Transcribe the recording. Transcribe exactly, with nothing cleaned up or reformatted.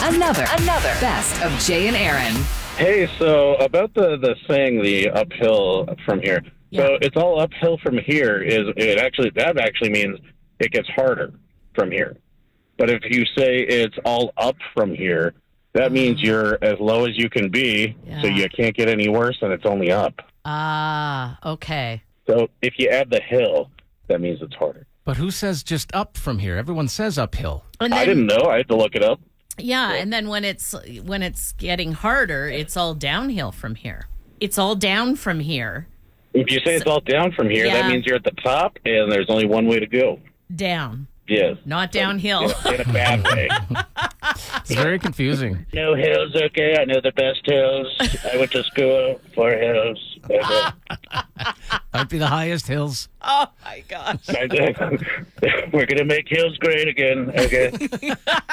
Another, another best of Jay and Aaron. Hey, so about the, the saying, the uphill from here. Yeah. So it's all uphill from here is it actually that actually means it gets harder from here. But if you say it's all up from here, that means you're as low as you can be, Yeah. so you can't get any worse, and it's only up. Ah, okay. So if you add the hill, that means it's harder. But who says just up from here? Everyone says uphill. And I didn't know. I had to look it up. Yeah, and then when it's when it's getting harder, it's all downhill from here. It's all down from here. If you say it's all down from here, Yeah. that means you're at the top, and there's only one way to go. Down, Yes. not downhill. In, in a bad way. It's very confusing. No hills, okay. I know the best hills. I went to school for hills. Might be the highest hills. Oh my gosh. We're going to make hills great again, okay?